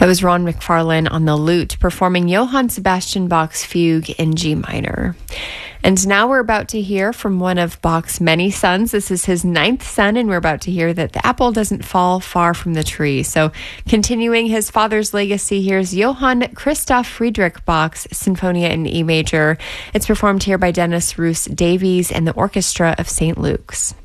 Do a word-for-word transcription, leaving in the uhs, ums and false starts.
That was Ron McFarlane on the lute, performing Johann Sebastian Bach's Fugue in G minor. And now we're about to hear from one of Bach's many sons. This is his ninth son, and we're about to hear that the apple doesn't fall far from the tree. So continuing his father's legacy, here's Johann Christoph Friedrich Bach's Sinfonia in E major. It's performed here by Dennis Roos Davies and the Orchestra of Saint Luke's.